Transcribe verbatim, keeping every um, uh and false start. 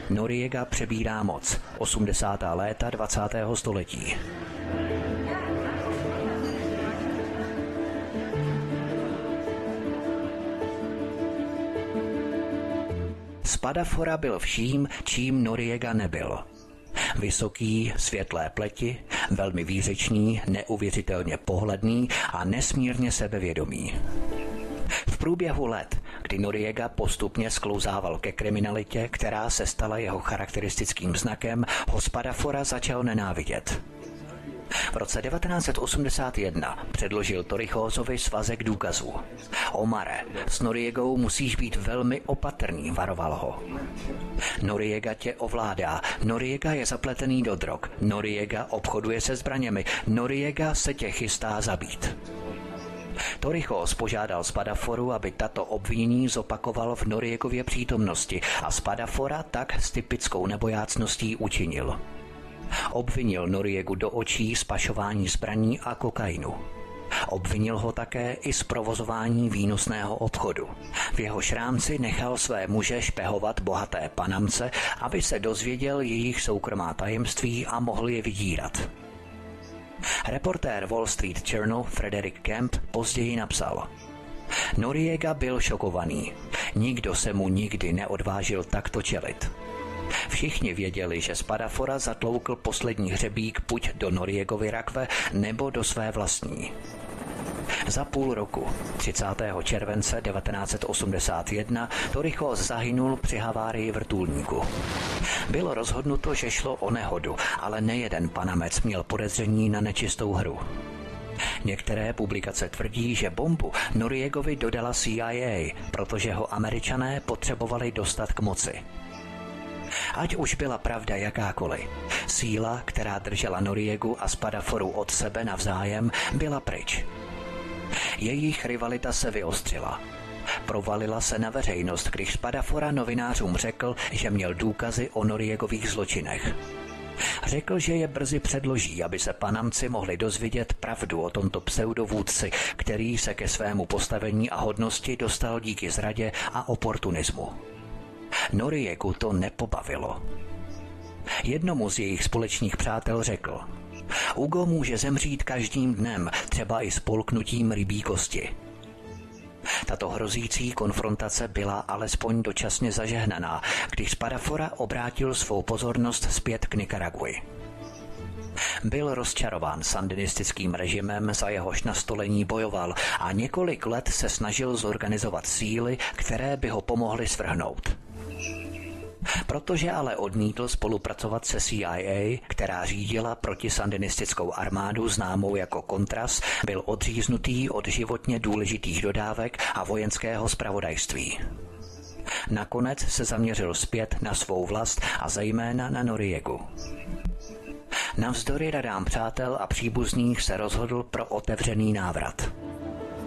Noriega přebírá moc. osmdesátá léta dvacátého století. Spadafora byl vším, čím Noriega nebyl. Vysoký, světlé pleti, velmi výřečný, neuvěřitelně pohledný a nesmírně sebevědomý. V průběhu let, kdy Noriega postupně sklouzával ke kriminalitě, která se stala jeho charakteristickým znakem, ho Spadafora začal nenávidět. V roce devatenáct osmdesát jedna předložil Torrijossovi svazek důkazů. Omare, s Noriegou musíš být velmi opatrný, varoval ho. Noriega tě ovládá, Noriega je zapletený do drog, Noriega obchoduje se zbraněmi, Noriega se tě chystá zabít. Torrijos požádal Spadaforu, aby tato obvinění zopakoval v Noriegově přítomnosti a Spadafora tak s typickou nebojácností učinil. Obvinil Noriegu do očí z pašování zbraní a kokainu. Obvinil ho také i z provozování výnosného obchodu. V jeho šrámci nechal své muže špehovat bohaté panamce, aby se dozvěděl jejich soukromá tajemství a mohl je vydírat. Reportér Wall Street Journal Frederick Kemp později napsal: Noriega byl šokovaný. Nikdo se mu nikdy neodvážil takto čelit. Všichni věděli, že Spadafora zatloukl poslední hřebík buď do Noriegovy rakve, nebo do své vlastní. Za půl roku, třicátého července devatenáct osmdesát jedna, Torrijos zahynul při havárii vrtulníku. Bylo rozhodnuto, že šlo o nehodu, ale nejeden Panamec měl podezření na nečistou hru. Některé publikace tvrdí, že bombu Noriegovi dodala C I A, protože ho Američané potřebovali dostat k moci. Ať už byla pravda jakákoliv, síla, která držela Noriegu a Spadaforu od sebe navzájem, byla pryč. Jejich rivalita se vyostřila. Provalila se na veřejnost, když Spadafora novinářům řekl, že měl důkazy o Noriegových zločinech. Řekl, že je brzy předloží, aby se Panamci mohli dozvědět pravdu o tomto pseudovůdci, který se ke svému postavení a hodnosti dostal díky zradě a oportunismu. Noriegu to nepobavilo. Jednomu z jejich společných přátel řekl: Hugo může zemřít každým dnem, třeba i spolknutím rybí kosti. Tato hrozící konfrontace byla alespoň dočasně zažehnaná, když Spadafora obrátil svou pozornost zpět k Nikaraguji. Byl rozčarován sandinistickým režimem, za jehož nastolení bojoval, a několik let se snažil zorganizovat síly, které by ho pomohly svrhnout. Protože ale odmítl spolupracovat se C I A, která řídila protisandinistickou armádu známou jako Contras, byl odříznutý od životně důležitých dodávek a vojenského zpravodajství. Nakonec se zaměřil zpět na svou vlast a zejména na Noriegu. Navzdory radám přátel a příbuzných se rozhodl pro otevřený návrat.